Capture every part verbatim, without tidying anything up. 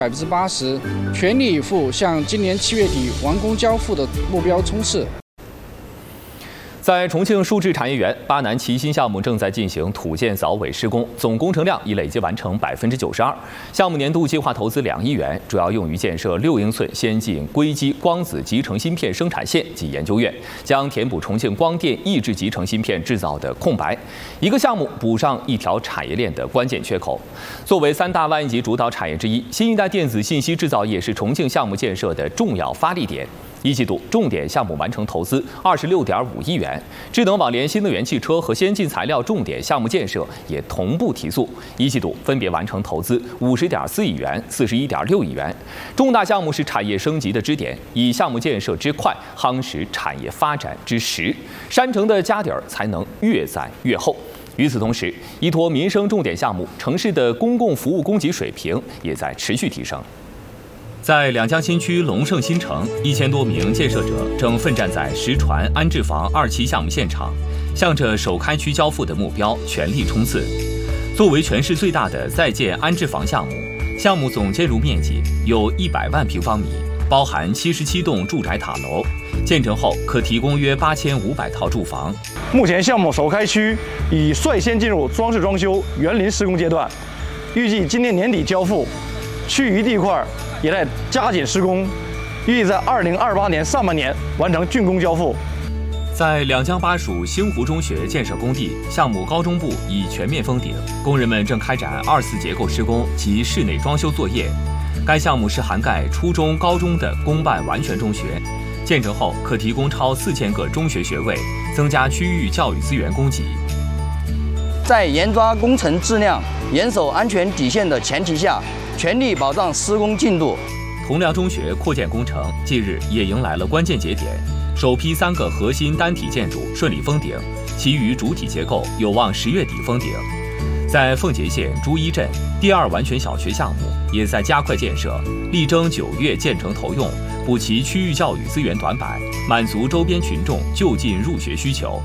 百分之八十，全力以赴向今年七月底完工交付的目标冲刺。 在重庆数字产业园，巴南齐新项目正在进行土建凿围施工，总工程量已累计完成百分之九十二。项目年度计划投资两亿元，主要用于建设六英寸先进硅基光子集成芯片生产线及研究院，将填补重庆光电抑制集成芯片制造的空白。一个项目补上一条产业链的关键缺口。作为三大万亿级主导产业之一，新一代电子信息制造业是重庆项目建设的重要发力点。 一季度重点项目完成投资二十六点五亿元，智能网联、新能源汽车和先进材料重点项目建设也同步提速。一季度分别完成投资五十点四亿元、四十一点六亿元。重大项目是产业升级的支点，以项目建设之快夯实产业发展之实，山城的家底儿才能越攒越厚。 与此同时，依托民生重点项目，城市的公共服务供给水平也在持续提升。 在两江新区龙盛新城，一千多名建设者正奋战在石船安置房二期项目现场，向着首开区交付的目标全力冲刺。作为全市最大的在建安置房项目，项目总建筑面积有一百万平方米，包含七十七栋住宅塔楼。建成后可提供约八千五百套住房。 目前项目首开区已率先进入装饰装修、园林施工阶段，预计今年年底交付。其余地块 也在加紧施工，预计在二零二八年上半年完成竣工交付。 在两江巴属星湖中学建设工地，项目高中部已全面封顶，工人们正开展二次结构施工及室内装修作业。该项目是涵盖初中、高中的公办完全中学，建成后可提供超四千个中学学位，增加区域教育资源供给。 在严抓工程质量、严守安全底线的前提下， 全力保障施工进度。 同良中学扩建工程近日也迎来了关键节点，首批三个核心单体建筑顺利封顶，其余主体结构有望十月底封顶。在奉节县朱一镇，第二完全小学项目也在加快建设，力争九月建成投用，补齐区域教育资源短板，满足周边群众就近入学需求。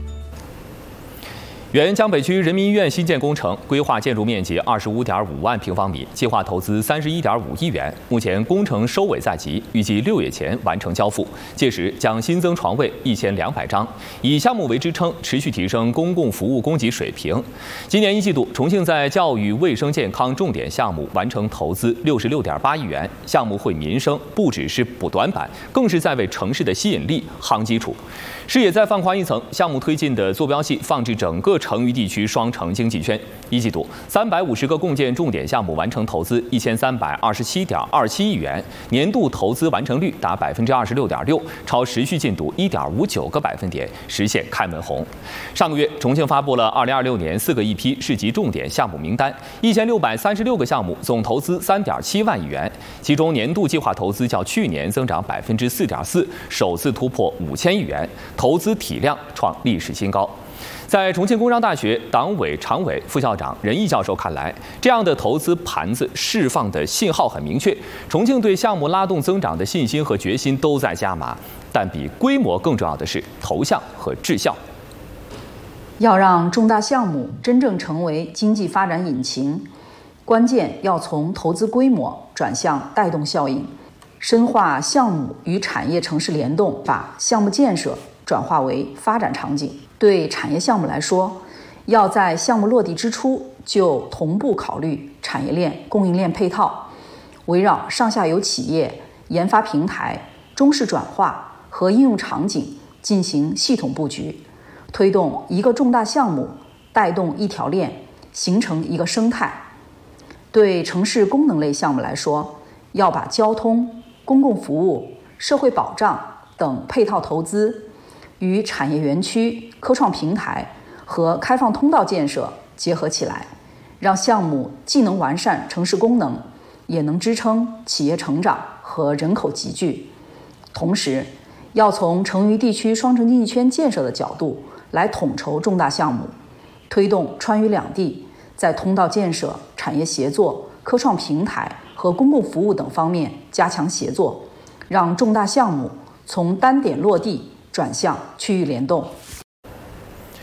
原江北区人民医院新建工程规划建筑面积二十五点五万平方米，计划投资三十一点五亿元。目前工程收尾在即，预计六月前完成交付。届时将新增床位一千两百张，以项目为支撑，持续提升公共服务供给水平。今年一季度，重庆在教育、卫生健康重点项目完成投资六十六点八亿元。项目惠民生，不只是补短板，更是在为城市的吸引力夯基础。视野再放宽一层，项目推进的坐标系放置整个 成渝地区双城经济圈，一季度三百五十个共建重点项目完成投资一千三百二十七点二七亿元，年度投资完成率达百分之二十六点六，超时序进度一点五九个百分点，实现开门红。上个月，重庆发布了二零二六年四个一批市级重点项目名单，一千六百三十六个项目，总投资三点七万亿元，其中年度计划投资较去年增长百分之四点四，首次突破五千亿元，投资体量创历史新高。 在重庆工商大学党委常委、副校长任毅教授看来，这样的投资盘子释放的信号很明确，重庆对项目拉动增长的信心和决心都在加码。但比规模更重要的是投向和质效。 要让重大项目真正成为经济发展引擎，关键要从投资规模转向带动效应，深化项目与产业城市联动，把项目建设转化为发展场景。 对产业项目来说，要在项目落地之初就同步考虑产业链、供应链配套，围绕上下游企业、研发平台、中式转化和应用场景进行系统布局，推动一个重大项目带动一条链，形成一个生态。对城市功能类项目来说，要把交通、公共服务、社会保障等配套投资 与产业园区、科创平台和开放通道建设结合起来，让项目既能完善城市功能，也能支撑企业成长和人口集聚。同时，要从成渝地区双城经济圈建设的角度来统筹重大项目，推动川渝两地在通道建设、产业协作、科创平台和公共服务等方面加强协作，让重大项目从单点落地 转向区域联动。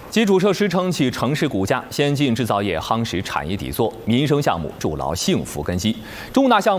基础设施撑起城市骨架，先进制造业夯实产业底座，民生项目筑牢幸福根基。重大项目